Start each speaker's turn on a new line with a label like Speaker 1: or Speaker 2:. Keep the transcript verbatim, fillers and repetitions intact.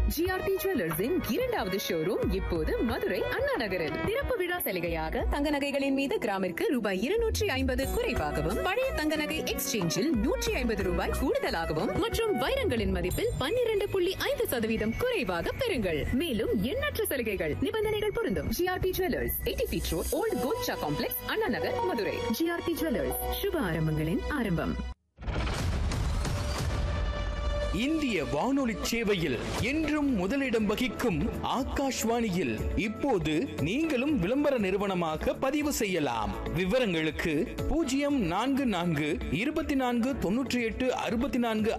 Speaker 1: GRT ஜுவல்லர்ஸின் இரண்டாவது showroom இப்போது மதுரை அண்ணா நகரில். திறப்பு விழா சலுகையாக தங்க நகைகளின் மீது கிராமிற்கு ரூபாய் இருநூற்றி ஐம்பது குறைவாகவும், பழைய தங்க நகை எக்ஸ்சேஞ்சில் நூற்றி ஐம்பது ரூபாய் கூடுதலாகவும் மற்றும் வைரங்களின் மதிப்பில் பன்னிரண்டு புள்ளி ஐந்து சதவீதம் குறைவாக பெறுங்கள். மேலும் எண்ணற்ற சலுகைகள், நிபந்தனைகள் பொருந்தும். GRT jewellers, eighty feet road, volt கோல்ட்ஷா complex, Anna Nagar, Madurai. GRT jewellers, சுப ஆரம்பங்களின் ஆரம்பம்.
Speaker 2: இந்திய வானொலி சேவையில் என்றும் முதலிடம் வகிக்கும் ஆகாஷ்வாணியில் இப்போது நீங்களும் விளம்பர நிறுவனமாக பதிவு செய்யலாம். விவரங்களுக்கு பூஜ்ஜியம் நான்கு நான்கு இருபத்தி நான்கு தொன்னூற்றி எட்டு அறுபத்தி நான்கு